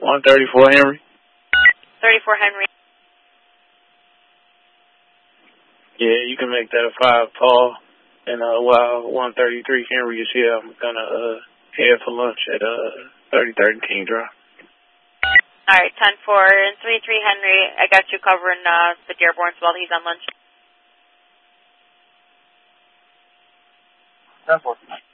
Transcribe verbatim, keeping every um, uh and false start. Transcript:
one thirty-four Henry. thirty-four Henry. Yeah, you can make that a five, Paul. And uh, while one thirty-three Henry is here, I'm gonna uh, head for lunch at uh thirty-third and King Drive. All right, ten four and three three Henry. I got you covering uh, the Dearborns while he's on lunch. ten four.